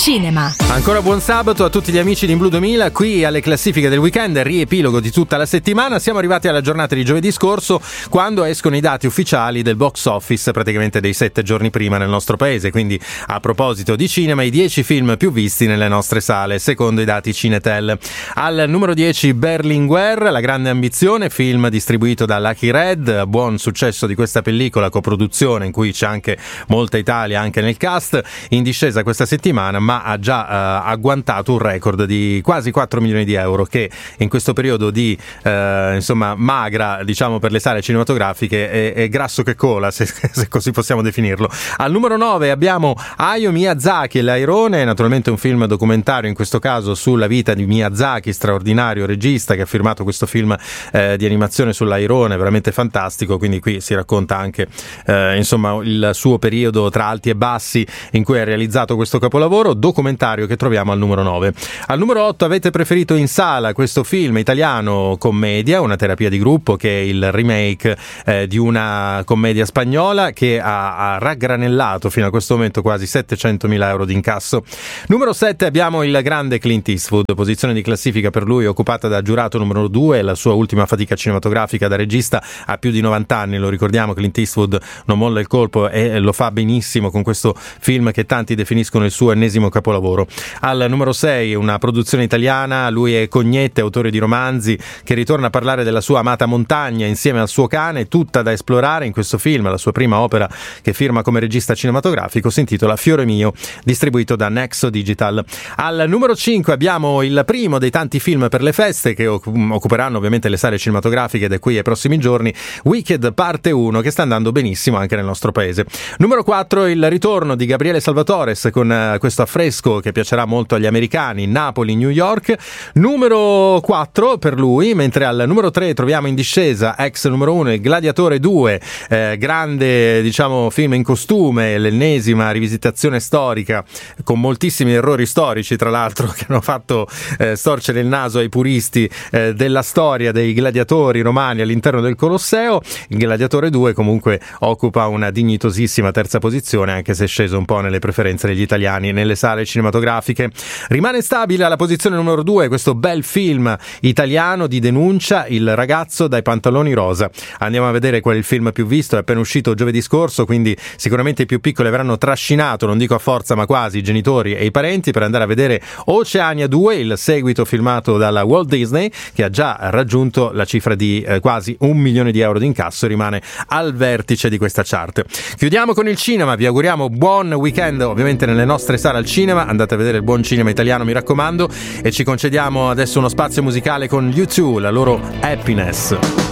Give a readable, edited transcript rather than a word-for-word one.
Cinema. Ancora buon sabato a tutti gli amici di In Blu 2000, qui alle classifiche del weekend, riepilogo di tutta la settimana. Siamo arrivati alla giornata di giovedì scorso, quando escono i dati ufficiali del box office, praticamente dei 7 giorni prima nel nostro paese. Quindi, a proposito di cinema, i 10 film più visti nelle nostre sale, secondo i dati Cinetel. Al numero 10 Berlinguer, La grande ambizione, film distribuito da Lucky Red, buon successo di questa pellicola, coproduzione in cui c'è anche molta Italia anche nel cast, in discesa questa settimana, ma ha già agguantato un record di quasi 4 milioni di euro, che in questo periodo di magra, diciamo, per le sale cinematografiche è grasso che cola, se così possiamo definirlo. Al numero 9 abbiamo Hayao Miyazaki, L'Airone, naturalmente un film documentario, in questo caso sulla vita di Miyazaki, straordinario regista che ha firmato questo film di animazione sull'Airone, veramente fantastico. Quindi qui si racconta anche il suo periodo tra alti e bassi in cui ha realizzato questo capolavoro documentario che troviamo al numero 9. Al numero 8 avete preferito in sala questo film italiano commedia, Una terapia di gruppo, che è il remake di una commedia spagnola che ha raggranellato fino a questo momento quasi 700.000 euro di incasso. Numero 7 abbiamo il grande Clint Eastwood, posizione di classifica per lui occupata da Giurato numero 2, la sua ultima fatica cinematografica da regista a più di 90 anni, lo ricordiamo. Clint Eastwood non molla il colpo e lo fa benissimo con questo film che tanti definiscono il suo ennesimo capolavoro. Al numero 6 una produzione italiana, lui è Cognette, autore di romanzi, che ritorna a parlare della sua amata montagna insieme al suo cane, tutta da esplorare in questo film. La sua prima opera che firma come regista cinematografico si intitola Fiore mio, distribuito da Nexo Digital. Al numero 5 abbiamo il primo dei tanti film per le feste che occuperanno ovviamente le sale cinematografiche da qui ai prossimi giorni, Wicked parte 1, che sta andando benissimo anche nel nostro paese. Numero 4 il ritorno di Gabriele Salvatores con questo affresco che piacerà molto agli americani, Napoli, New York. Numero 4 per lui, mentre al numero 3 troviamo in discesa, ex numero 1, il Gladiatore 2, grande, diciamo, film in costume, l'ennesima rivisitazione storica con moltissimi errori storici, tra l'altro, che hanno fatto storcere il naso ai puristi della storia dei gladiatori romani all'interno del Colosseo. Il Gladiatore 2 comunque occupa una dignitosissima terza posizione, anche se è sceso un po' nelle preferenze degli italiani nelle sale cinematografiche. Rimane stabile alla posizione numero 2 questo bel film italiano di denuncia, Il ragazzo dai pantaloni rosa. Andiamo a vedere qual è il film più visto, è appena uscito giovedì scorso, quindi sicuramente i più piccoli avranno trascinato, non dico a forza ma quasi, i genitori e i parenti per andare a vedere Oceania 2, il seguito filmato dalla Walt Disney, che ha già raggiunto la cifra di quasi 1 milione di euro di incasso, rimane al vertice di questa chart. Chiudiamo con il cinema, vi auguriamo buon weekend ovviamente nelle nostre sale al cinema, andate a vedere il buon cinema italiano, mi raccomando, e ci concediamo adesso uno spazio musicale con U2, la loro Happiness.